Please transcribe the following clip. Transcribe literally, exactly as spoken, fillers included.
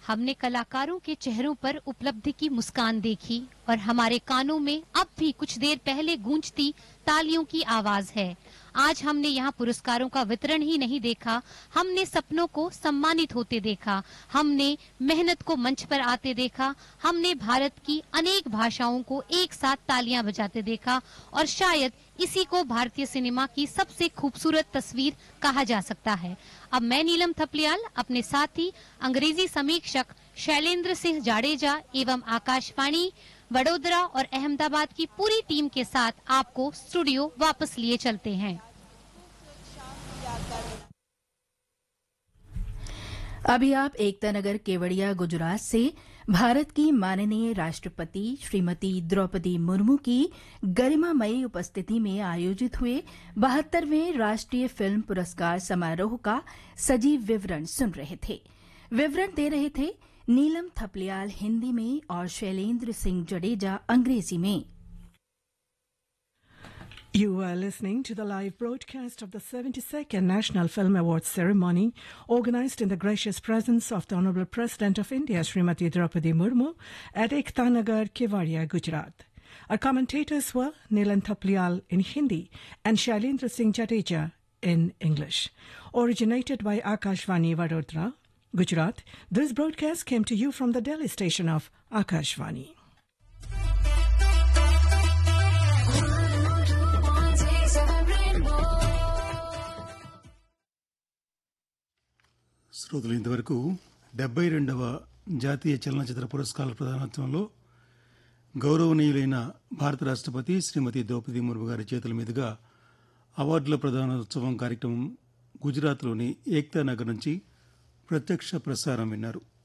हमने कलाकारों के चेहरों पर उपलब्धि की मुस्कान देखी और हमारे कानों में अब भी कुछ देर पहले गूंजती तालियों की आवाज है। आज हमने यहाँ पुरस्कारों का वितरण ही नहीं देखा, हमने सपनों को सम्मानित होते देखा, हमने मेहनत को मंच पर आते देखा, हमने भारत की अनेक भाषाओं को एक साथ तालियां बजाते देखा और शायद इसी को भारतीय सिनेमा की सबसे खूबसूरत तस्वीर कहा जा सकता है। अब मैं नीलम थपलियाल अपने साथी अंग्रेजी समीक्षक शैलेंद्र सिंह जाडेजा एवं आकाशवाणी वडोदरा और अहमदाबाद की पूरी टीम के साथ आपको स्टूडियो वापस लिए चलते हैं। अभी आप एकता नगर केवड़िया गुजरात से भारत की माननीय राष्ट्रपति श्रीमती द्रौपदी मुर्मू की गरिमामयी उपस्थिति में आयोजित हुए बहत्तरवें राष्ट्रीय फिल्म पुरस्कार समारोह का सजीव विवरण सुन रहे थे। विवरण दे रहे थे नीलम थपलियाल हिंदी में और शैलेंद्र सिंह जडेजा अंग्रेजी में। You are listening to the live broadcast of the seventy-second National Film Awards ceremony organized in the gracious presence of the Honorable President of India, Srimati Draupadi Murmu, at Ekta Nagar, Kevadia, Gujarat. Our commentators were Nilan Thaplial in Hindi and Shailendra Singh Jadeja in English. Originated by Akashvani Vadodara, Gujarat, this broadcast came to you from the Delhi station of Akashvani. శ్రోతలు ఇంతవరకు డెబ్బై రెండవ జాతీయ చలనచిత్ర పురస్కారాల ప్రదానోత్సవంలో గౌరవనీయులైన భారత రాష్ట్రపతి శ్రీమతి ద్రౌపది ముర్ము గారి చేతుల మీదుగా అవార్డుల ప్రదానోత్సవం కార్యక్రమం గుజరాత్లోని ఏక్తా నగర్ నుంచి ప్రత్యక్ష ప్రసారం విన్నారు.